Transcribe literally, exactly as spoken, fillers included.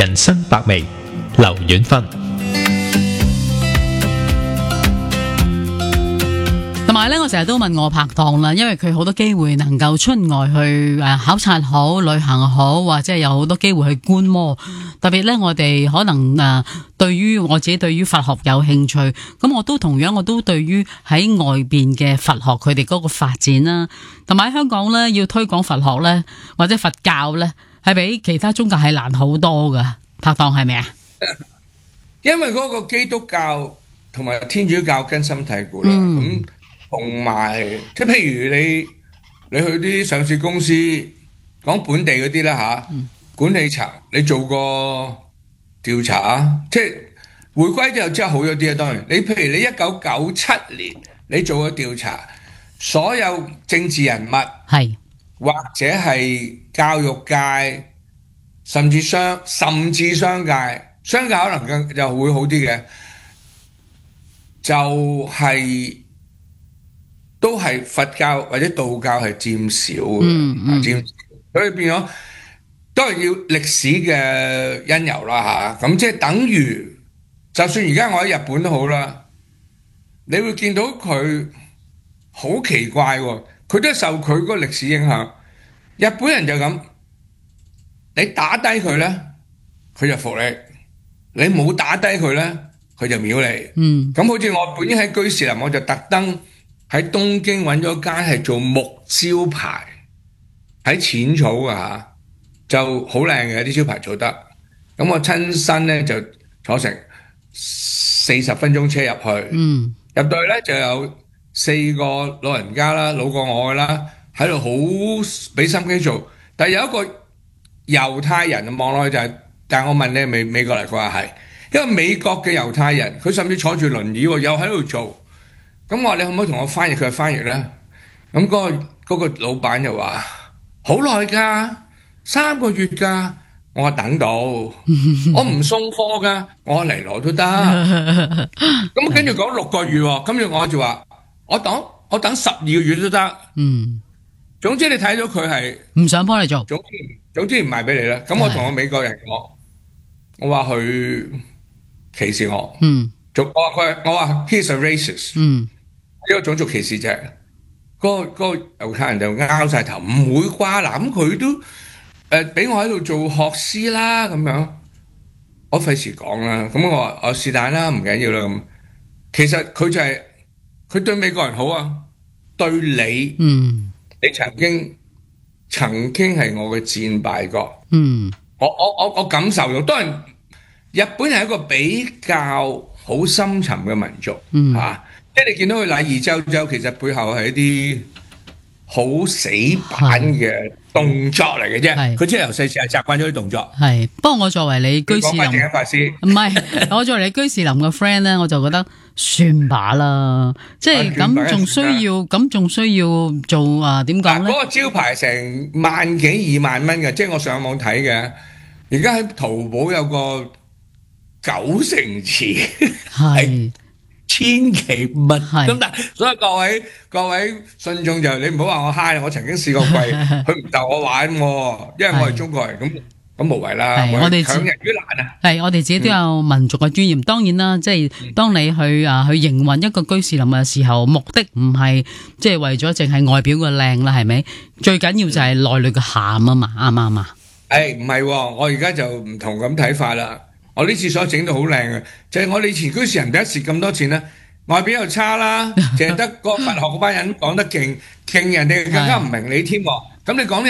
人生百味，劉遠芬。 同埋咧，我成日都問我拍檔啦，因為佢好多機會能夠出外去誒考察好、旅行好，或者係有好多機會去觀摩。特別咧，我哋可能誒對於我自己對於佛學有興趣，咁我都同樣我都對於喺外邊嘅佛學佢哋嗰個發展啦，同埋喺香港咧要推廣佛學咧或者佛教咧，係比其他宗教係難好多噶。拍檔係咪啊？ 因為嗰個基督教同埋天主教根深蒂固啦，咁同埋即係譬如你你去啲上市公司講本地嗰啲啦吓，管理層你做過調查啊？即係回歸之後真係好咗啲啊！當然，你譬如你一九九七年你做過調查，所有政治人物係或者係教育界，甚至商甚至商界，商界可能更就會好啲嘅，就係都係佛教或者道教係佔少嘅， 嗯嗯佔少，所以變咗都係要歷史嘅因由啦嚇。咁即係等於，就算而家我喺日本都好啦，你會見到佢好奇怪喎，佢都受佢嗰個歷史影響。日本人就咁，你打低佢咧，佢就服你；你冇打低佢咧，佢就秒你。 嗯， 咁好似我本應喺居士林，我就特登喺東京揾咗間係做木招牌，喺淺草㗎嚇，就好靚嘅啲招牌做得。咁我親身咧就坐成四十分鐘車入去， 嗯， 入到去咧就有四個老人家啦，老過我㗎啦，喺度好俾心機做。但係有一個猶太人望落去就係、是，但係我問你係咪美國嚟？佢話係，因為美國嘅猶太人，佢甚至坐住輪椅喎，又喺度做。咁我話你可唔可以同我翻譯？佢話翻譯咧。咁嗰、嗰個嗰、嗰個老闆就話好耐㗎，三個月㗎。我話等到，我唔送貨㗎，我嚟攞都得。咁跟住講六個月喎，跟住我就話我等我等十二個月都得。 嗯， 總之你睇到佢係唔想幫你做， 總之總之唔賣俾你啦。咁我同我美國人講，我話佢歧視我。 嗯， 我話佢，我話 he's a racist。 嗯， 呢個種族歧視啫。嗰個嗰個猶太人就拗晒頭，唔會啩？嗱，咁佢都誒俾我喺度做學師啦，咁樣我費事講啦。咁我話我是但啦，唔緊要啦。咁其實佢就係佢對美國人好啊，對你， 嗯， 你曾經曾經係我嘅戰敗國。 嗯， 我我我我感受到，當然日本係一個比較好深沉嘅民族， 嗯嚇。即係你見到佢禮儀周周，其實背後係一啲好死板嘅動作嚟嘅啫。佢即係由細時係習慣咗啲動作。 係，不過我作為你居士林， 靜法師唔係我作為你居士林嘅 friend 咧，我就覺得算把啦。即係咁仲需要，咁仲需要做啊？點講咧？ 嗰個招牌成萬幾二萬蚊嘅，即係我上網睇嘅。而家喺淘寶有個九成詞係。千祈唔係咁，但係所以各位各位信眾就你唔好話我嗨，我曾經試過跪，佢唔逗我玩喎，因為我係中國人，咁咁無謂啦，我哋強人於難啊。 係我哋自己都有民族嘅尊嚴，當然啦，即係當你去啊去營運一個居士林嘅時候，目的唔係即係為咗淨係外表嘅靚啦，係咪？最緊要就係內裏嘅涵啊嘛，啱唔啱啊？ 誒唔係，我而家就唔同咁睇法啦。我呢廁所整到好靚嘅，就係我哋以前居士人第一蝕咁多錢啦，外表又差啦，淨係得個佛學嗰班人講得勁，勁人哋更加唔明你添。咁你講呢？